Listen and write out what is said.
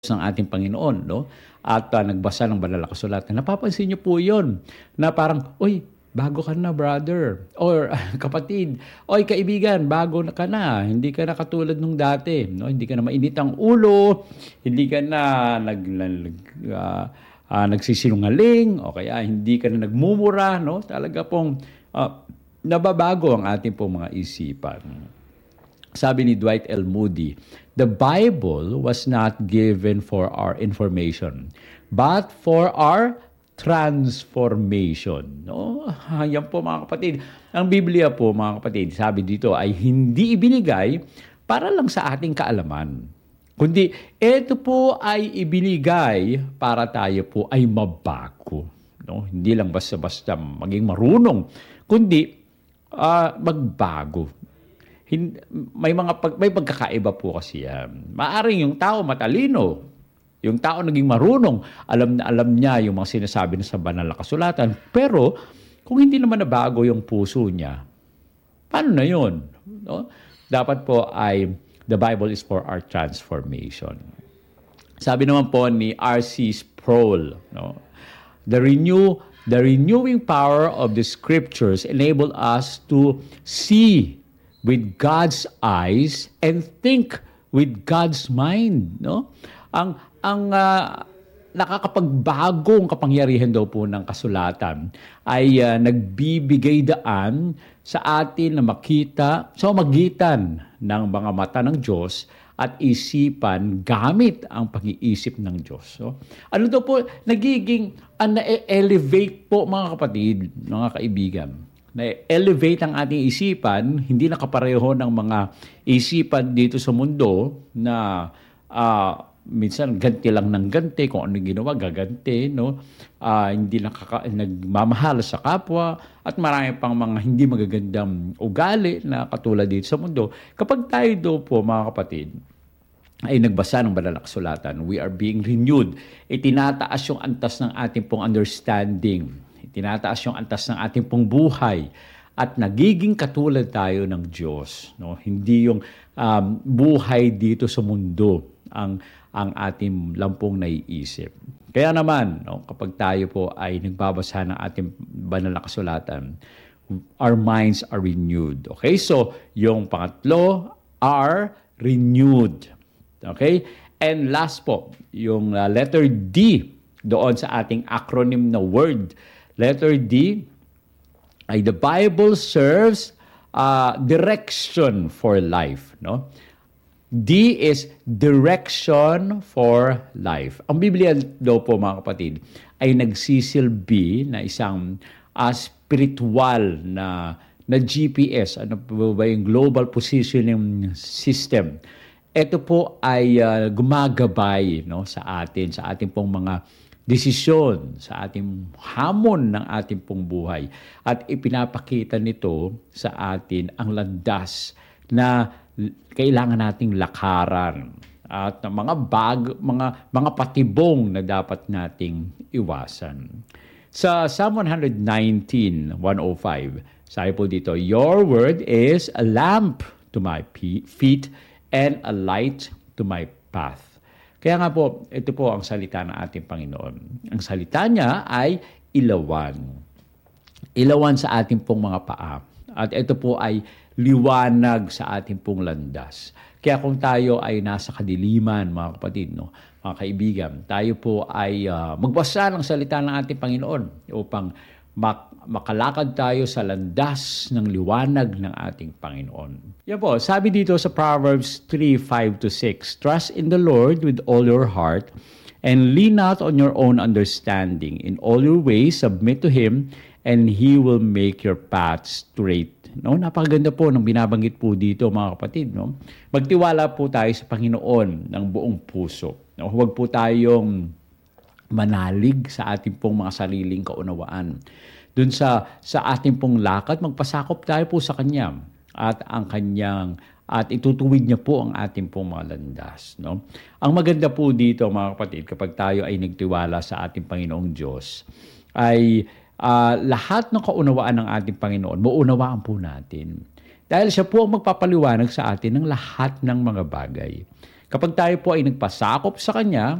ng ating Panginoon, no? At nagbasa ng banal na kasulatan. Napapansin niyo po 'yon na parang, "Uy, bago ka na, brother." Or kapatid, "Oy, kaibigan, bago ka na. Hindi ka na katulad nung dati, no? Hindi ka na mainit ang ulo, hindi ka na nagsisinungaling, o kaya hindi ka na nagmumura, no? Talaga pong nababago ang ating pong mga isipan." Sabi ni Dwight L. Moody, "The Bible was not given for our information, but for our transformation." No? Yan po mga kapatid. Ang Biblia po mga kapatid, sabi dito ay hindi ibinigay para lang sa ating kaalaman. Kundi ito po ay ibinigay para tayo po ay mabago. No? Hindi lang basta-basta maging marunong, kundi magbago. May pagkakaiba po kasi yan. Maaring yung tao matalino, yung tao naging marunong, alam na alam niya yung mga sinasabi na sa banal na kasulatan, pero kung hindi naman nabago yung puso niya, paano na yun? No? Dapat po ay the Bible is for our transformation. Sabi naman po ni R.C. Sproul, no? The renewing power of the scriptures enable us to see with God's eyes and think with God's mind, no? Ang nakakapagbagong kapangyarihan daw po ng kasulatan ay nagbibigay daan sa atin na makita sa magitan ng mga mata ng Diyos at isipan gamit ang pag-iisip ng Diyos. So, ano daw po, nagiging na-elevate po mga kapatid, mga kaibigan, na-elevate ang ating isipan, hindi nakapareho ng mga isipan dito sa mundo na minsan ganti lang ng ganti, kung ano ginawa, gaganti, no? Hindi nagmamahal sa kapwa, at marami pang mga hindi magagandang ugali na katulad dito sa mundo. Kapag tayo daw po, mga kapatid, ay nagbasa ng banal na kasulatan, we are being renewed. Itinataas yung antas ng ating pong understanding. Tinataas yung antas ng ating pong buhay at nagiging katulad tayo ng Diyos. No? Hindi yung buhay dito sa mundo ang ating lampong naiisip. Kaya naman, no, kapag tayo po ay nagbabasa ng ating banal na kasulatan, our minds are renewed. Okay? So, yung pangatlo, are renewed. Okay? And last po, yung letter D doon sa ating acronym na word. Letter D ay the Bible serves direction for life, no? D is direction for life. Ang Biblia daw po mga kapatid ay nagsisilbi na isang spiritual na GPS, ano po ba yung Global Positioning System. Ito po ay gumagabay, no, sa ating pong mga desisyon, sa ating hamon ng ating pong buhay. At ipinapakita nito sa atin ang landas na kailangan nating lakaran at mga patibong na dapat nating iwasan. Sa Psalm 119:105, sabi po dito, "Your word is a lamp to my feet and a light to my path." Kaya nga po, ito po ang salita ng ating Panginoon. Ang salita niya ay ilawan. Ilawan sa ating pong mga paa. At ito po ay liwanag sa ating pong landas. Kaya kung tayo ay nasa kadiliman, mga kapatid, no, mga kaibigan, tayo po ay magbasa ng salita ng ating Panginoon upang makalakad tayo sa landas ng liwanag ng ating Panginoon. Yan po, sabi dito sa Proverbs 3:5-6, "Trust in the Lord with all your heart and lean not on your own understanding. In all your ways, submit to Him and He will make your paths straight." No, napakaganda po ng binabanggit po dito mga kapatid, no? Magtiwala po tayo sa Panginoon ng buong puso. No? Huwag po tayong manalig sa ating pong mga sariling kaunawaan. Dun sa ating pong lakad, magpasakop tayo po sa Kanya at itutuwid niya po ang ating pong mga landas, no? Ang maganda po dito mga kapatid, kapag tayo ay nagtiwala sa ating Panginoong Diyos, ay lahat ng kaunawaan ng ating Panginoon, maunawaan po natin. Dahil siya po ang magpapaliwanag sa atin ng lahat ng mga bagay. Kapag tayo po ay nagpasakop sa Kanya,